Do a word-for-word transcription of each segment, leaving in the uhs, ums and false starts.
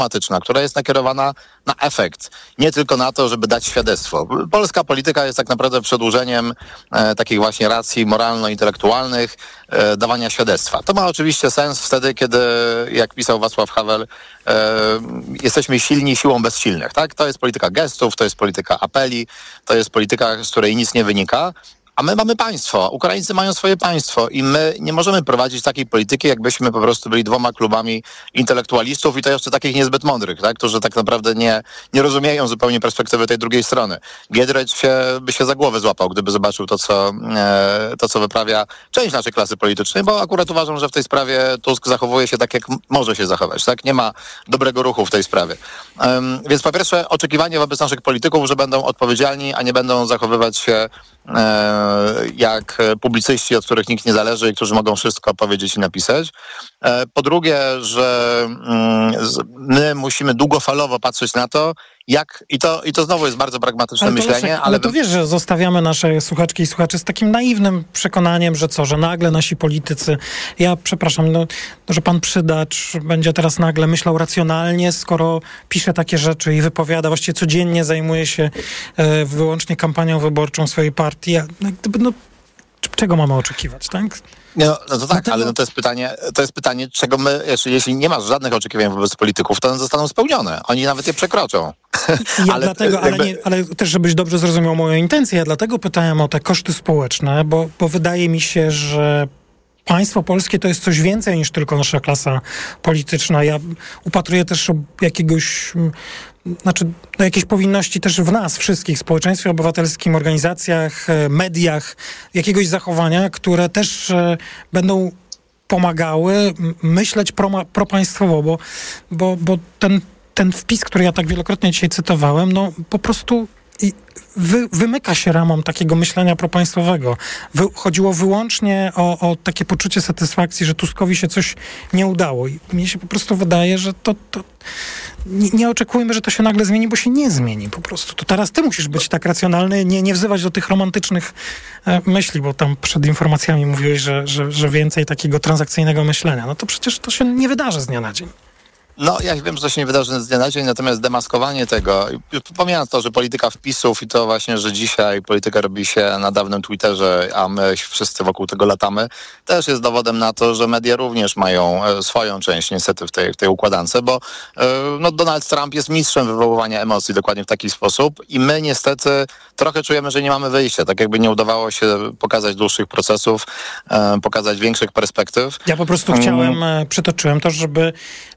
pragmatyczna, która jest nakierowana na efekt, nie tylko na to, żeby dać świadectwo. Polska polityka jest tak naprawdę przedłużeniem e, takich właśnie racji moralno-intelektualnych, e, dawania świadectwa. To ma oczywiście sens wtedy, kiedy, jak pisał Wacław Havel, e, jesteśmy silni siłą bezsilnych. Tak? To jest polityka gestów, to jest polityka apeli, to jest polityka, z której nic nie wynika. A my mamy państwo, Ukraińcy mają swoje państwo i my nie możemy prowadzić takiej polityki, jakbyśmy po prostu byli dwoma klubami intelektualistów i to jeszcze takich niezbyt mądrych, tak? Którzy tak naprawdę nie, nie rozumieją zupełnie perspektywy tej drugiej strony. Giedroyć się, by się za głowę złapał, gdyby zobaczył to co, e, to, co wyprawia część naszej klasy politycznej, bo akurat uważam, że w tej sprawie Tusk zachowuje się tak, jak może się zachować, tak? Nie ma dobrego ruchu w tej sprawie. Um, więc po pierwsze oczekiwanie wobec naszych polityków, że będą odpowiedzialni, a nie będą zachowywać się e, jak publicyści, od których nikt nie zależy i którzy mogą wszystko powiedzieć i napisać. Po drugie, że my musimy długofalowo patrzeć na to, jak, i to, i to znowu jest bardzo pragmatyczne ale myślenie. Leszek, ale, ale to wiesz, że zostawiamy nasze słuchaczki i słuchaczy z takim naiwnym przekonaniem, że co, że nagle nasi politycy, ja przepraszam, no, że pan Przydacz będzie teraz nagle myślał racjonalnie, skoro pisze takie rzeczy i wypowiada, właściwie codziennie zajmuje się e, wyłącznie kampanią wyborczą swojej partii. Ja, no, no, czego mamy oczekiwać, tak? No, no to tak, Dlatego... ale no to jest pytanie, to jest pytanie, czego my, jeśli, jeśli nie masz żadnych oczekiwań wobec polityków, to one zostaną spełnione. Oni nawet je przekroczą. Ja ale, dlatego, ale, jakby... nie, ale też, żebyś dobrze zrozumiał moją intencję, ja dlatego pytałem o te koszty społeczne, bo, bo wydaje mi się, że państwo polskie to jest coś więcej niż tylko nasza klasa polityczna. Ja upatruję też jakiegoś, znaczy no jakiejś powinności też w nas wszystkich, społeczeństwie obywatelskim, organizacjach, mediach, jakiegoś zachowania, które też będą pomagały myśleć pro, propaństwowo, bo, bo, bo ten, ten wpis, który ja tak wielokrotnie dzisiaj cytowałem, no po prostu i wy, wymyka się ramom takiego myślenia propaństwowego. Wy, chodziło wyłącznie o, o takie poczucie satysfakcji, że Tuskowi się coś nie udało. I mnie się po prostu wydaje, że to... to nie, nie oczekujmy, że to się nagle zmieni, bo się nie zmieni po prostu. To teraz ty musisz być tak racjonalny, nie, nie wzywać do tych romantycznych e, myśli, bo tam przed informacjami mówiłeś, że, że, że więcej takiego transakcyjnego myślenia. No to przecież to się nie wydarzy z dnia na dzień. No, ja wiem, że to się nie wydarzy z dnia na dzień, natomiast demaskowanie tego, pomijając to, że polityka wpisów i to właśnie, że dzisiaj polityka robi się na dawnym Twitterze, a my wszyscy wokół tego latamy, też jest dowodem na to, że media również mają swoją część niestety w tej, w tej układance, bo no, Donald Trump jest mistrzem wywoływania emocji dokładnie w taki sposób i my niestety trochę czujemy, że nie mamy wyjścia, tak jakby nie udawało się pokazać dłuższych procesów, pokazać większych perspektyw. Ja po prostu chciałem, hmm. przytoczyłem to, żeby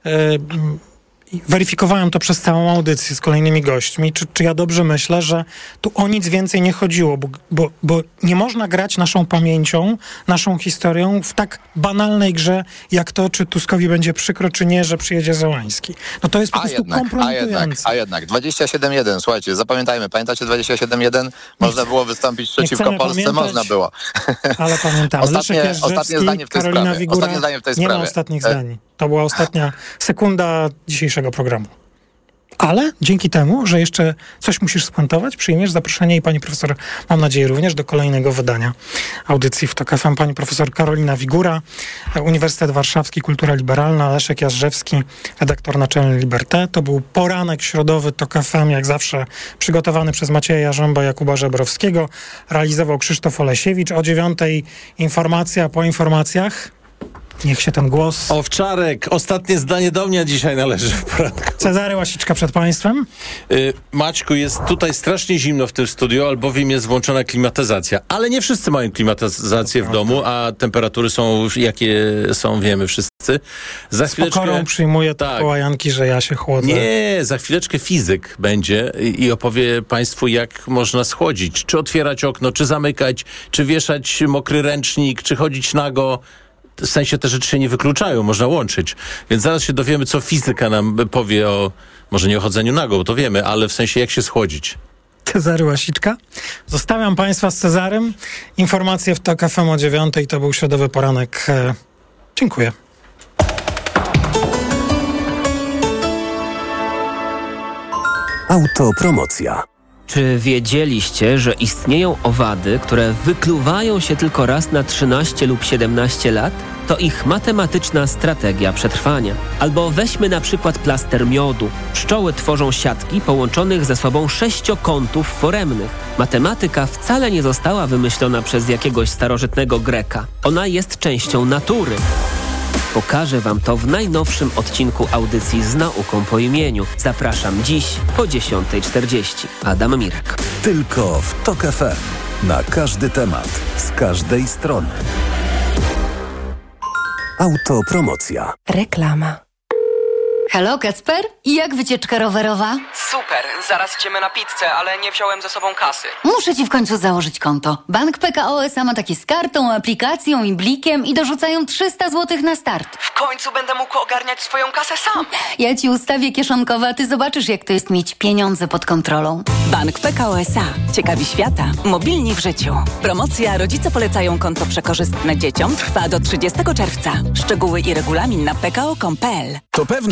weryfikowałem to przez całą audycję z kolejnymi gośćmi, czy, czy ja dobrze myślę, że tu o nic więcej nie chodziło, bo, bo, bo nie można grać naszą pamięcią, naszą historią w tak banalnej grze, jak to, czy Tuskowi będzie przykro, czy nie, że przyjedzie Zełański. No to jest po a prostu jednak, kompromitujące. A jednak, a jednak, dwadzieścia siedem jeden, słuchajcie, zapamiętajmy, pamiętacie dwadzieścia siedem jeden? Można było wystąpić przeciwko Polsce, można było. Ale pamiętamy. Ostatnie, ostatnie zdanie w tej Karolina sprawie. Wigura, ostatnie zdanie w tej nie sprawie. ma ostatnich zdań. To była ostatnia sekunda dzisiejszego programu. Ale dzięki temu, że jeszcze coś musisz spuentować, przyjmiesz zaproszenie i pani profesor, mam nadzieję również, do kolejnego wydania audycji w Tok F M. Pani profesor Karolina Wigura, Uniwersytet Warszawski, Kultura Liberalna, Leszek Jażdżewski, redaktor naczelny Liberté. To był poranek środowy Tok F M, jak zawsze przygotowany przez Macieja Jarząba, Jakuba Żebrowskiego. Realizował Krzysztof Olesiewicz. O dziewiątej informacja, po informacjach niech się ten głos... Owczarek, ostatnie zdanie do mnie dzisiaj należy w poranku. Cezary Łasiczka przed państwem. Yy, Maćku, jest tutaj strasznie zimno w tym studiu, albowiem jest włączona klimatyzacja. Ale nie wszyscy mają klimatyzację w domu, a temperatury są jakie są, wiemy wszyscy. Za Z pokorą przyjmuję tak. te łajanki, że ja się chłodzę. Nie, za chwileczkę fizyk będzie i, i opowie państwu, jak można schłodzić. Czy otwierać okno, czy zamykać, czy wieszać mokry ręcznik, czy chodzić nago. W sensie te rzeczy się nie wykluczają, można łączyć. Więc zaraz się dowiemy, co fizyka nam powie o, może nie o chodzeniu nago, bo to wiemy, ale w sensie jak się schłodzić. Cezary Łasiczka. Zostawiam państwa z Cezarym. Informacje w Tok F M o dziewiątej. To był środowy poranek. E, dziękuję. Autopromocja. Czy wiedzieliście, że istnieją owady, które wykluwają się tylko raz na trzynaście lub siedemnaście lat? to ich matematyczna strategia przetrwania. Albo weźmy na przykład plaster miodu. Pszczoły tworzą siatki połączonych ze sobą sześciokątów foremnych. Matematyka wcale nie została wymyślona przez jakiegoś starożytnego Greka. Ona jest częścią natury. Pokażę wam to w najnowszym odcinku audycji Z nauką po imieniu. Zapraszam dziś po dziesiąta czterdzieści. Adam Mirek. Tylko w Tok F M. Na każdy temat, z każdej strony. Autopromocja. Reklama. Halo, Kacper? I jak wycieczka rowerowa? Super, zaraz idziemy na pizzę, ale nie wziąłem ze sobą kasy. Muszę ci w końcu założyć konto. Bank P K O S A ma takie z kartą, aplikacją i blikiem i dorzucają trzysta złotych na start. W końcu będę mógł ogarniać swoją kasę sam. Ja ci ustawię kieszonkowe, a ty zobaczysz, jak to jest mieć pieniądze pod kontrolą. Bank P K O S A. Ciekawi świata. Mobilni w życiu. Promocja Rodzice polecają konto przekorzystne dzieciom trwa do trzydziestego czerwca. Szczegóły i regulamin na p k o kropka com kropka p l. To pewne.